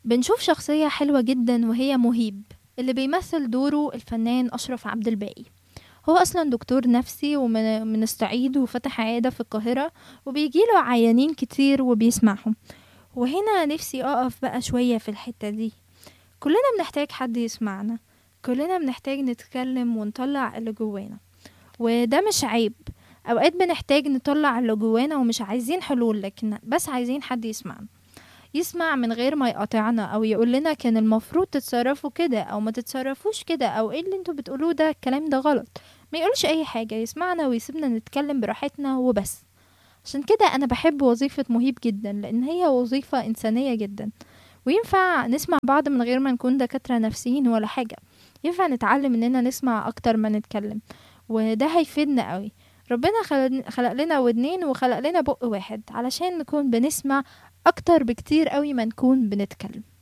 بنشوف شخصية حلوة جدا وهي مهيب، اللي بيمثل دوره الفنان أشرف عبد الباقي. هو أصلا دكتور نفسي ومن الصعيد، وفتح عيادة في القاهرة، وبيجيله عيانين كتير وبيسمعهم. وهنا نفسي أقف بقى شوية في الحتة دي. كلنا بنحتاج حد يسمعنا، كلنا بنحتاج نتكلم ونطلع اللي جوانا، وده مش عيب. أوقات بنحتاج نطلع اللي جوانا ومش عايزين حلول، لكن بس عايزين حد يسمعنا، يسمع من غير ما يقاطعنا او يقول لنا كان المفروض تتصرفوا كده او ما تتصرفوش كده، او ايه اللي انتوا بتقولوه ده، الكلام ده غلط. ما يقولش اي حاجة، يسمعنا ويسيبنا نتكلم براحتنا وبس. عشان كده انا بحب وظيفة مهيب جدا، لان هي وظيفة انسانية جدا، وينفع نسمع بعض من غير ما نكون دكاترة نفسيين ولا حاجة. ينفع نتعلم اننا نسمع اكتر ما نتكلم، وده هيفيدنا قوي. ربنا خلق لنا ودنين وخلق لنا بق واحد علشان نكون بنسمع اكتر بكتير قوي ما نكون بنتكلم.